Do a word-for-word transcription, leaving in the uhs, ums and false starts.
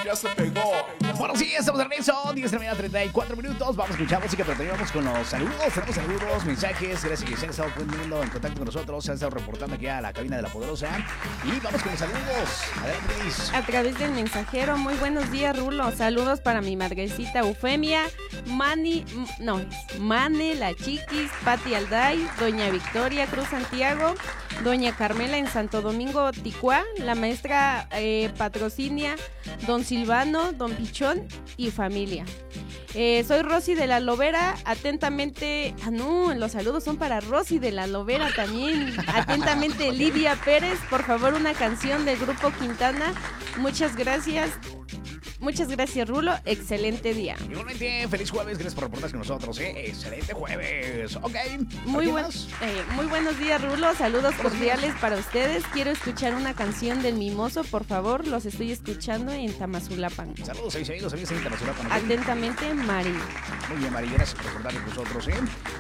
ya se pegó. Bueno, sí, estamos de regreso, diez de la mañana, treinta y cuatro minutos. Vamos a escuchar música, pero también vamos con los saludos. Tenemos saludos, mensajes. Gracias que se han estado poniendo en contacto con nosotros. Se han estado reportando aquí a la cabina de La Poderosa. Y vamos con los saludos. Adelante, Cris. A través del mensajero, muy buenos días, Rulo. Saludos para mi madrecita Eufemia, Mani, m- no, es Mane, la Chiquis, Pati Alday, Doña Victoria Cruz Santiago, Doña Carmela en Santo Domingo, Ticuá, la maestra eh, Patrocinia, Don Silvano, Don Pichón y familia. Eh, soy Rosy de la Lobera, atentamente, ah no, los saludos son para Rosy de la Lobera también, atentamente Lidia Pérez, por favor una canción del grupo Quintana, muchas gracias, muchas gracias Rulo, excelente día. Igualmente, feliz jueves, gracias por reportarse con nosotros, ¿eh? Excelente jueves. Ok. Muy, buen, eh, muy buenos días Rulo, saludos cordiales para ustedes, quiero escuchar una canción del Mimoso, por favor, los estoy escuchando en Tamazulapan. Saludos, seis amigos, amigos en Tamazulapan. ¿Okay? Atentamente, Mari. Muy bien, Mari, gracias por reportarse con nosotros, ¿eh?